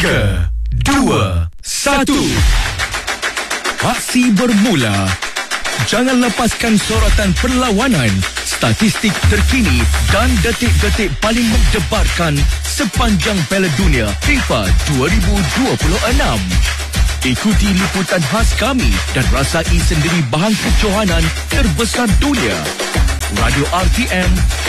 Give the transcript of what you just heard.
3, 2, 1. Aksi bermula. Jangan lepaskan sorotan perlawanan, statistik terkini dan detik-detik paling mendebarkan sepanjang Piala Dunia FIFA 2026. Ikuti liputan khas kami dan rasai sendiri bahan kejohanan terbesar dunia. Radio RTM